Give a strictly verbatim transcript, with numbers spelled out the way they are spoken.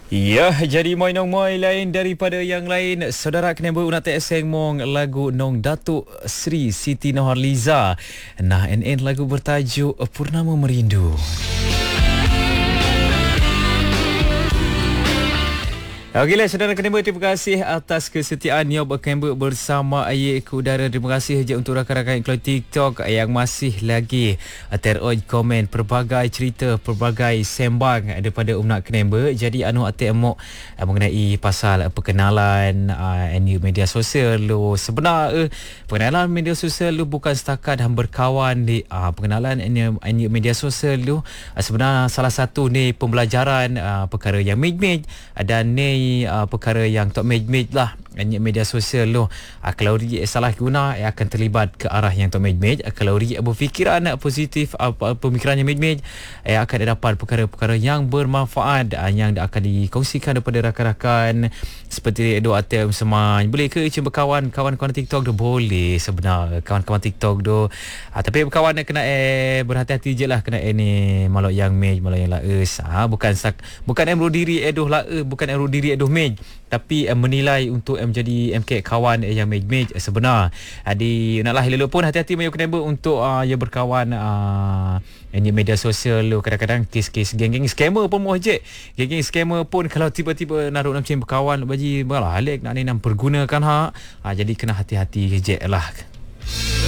Ya, jadi moi nong moi lain daripada yang lain. Saudara kena ber nak seng mong lagu nong Datuk Sri Siti Nurhaliza. Nah, N N lagu bertajuk Purnama Merindu. Okeylah saudara Kember, terima kasih atas kesetiaan Nyob Kember bersama Ayek ke Udara. Terima kasih je untuk rakan-rakan iklan TikTok yang masih lagi terus komen pelbagai cerita, pelbagai sembang daripada Umnak Kember. Jadi anu ate emok mengenai pasal perkenalan uh, media sosial lu. Sebenar uh, perkenalan media sosial lu bukan setakat hang berkawan di uh, perkenalan ini media sosial lu. Uh, sebenar salah satu ni pembelajaran uh, perkara yang mij-mij dan ni uh, perkara yang tok mej-mej lah media sosial tu. Uh, kalau dia salah guna, ia akan terlibat ke arah yang tok mej-mej. Uh, kalau dia berfikiran positif, uh, pemikiran yang mej-mej, ia akan dapat perkara-perkara yang bermanfaat uh, yang akan dikongsikan daripada rakan-rakan seperti Edo Atem Semang. Boleh ke cuba kawan kawan-kawan TikTok tu? Boleh sebenar kawan-kawan TikTok tu. Uh, tapi berkawan nak kena eh berhati-hati je lah, kena eh ni malok yang mej, malok yang laes. Uh, bukan sak, bukan em diri Edo lae, bukan em diri Edo mej, tapi em menilai untuk em jadi M K kawan eh, yang mej-mej eh, sebenar. Jadi naklah elok pun hati-hati mayu kena untuk uh, ya berkawan uh, ini media sosial lu. Kadang-kadang kes-kes geng-geng scammer pun moh je. Geng-geng scammer pun kalau tiba-tiba naruh nak macam berkawan baji balah alik nak ni nak pergunakan ha. Uh, jadi kena hati-hati je lah.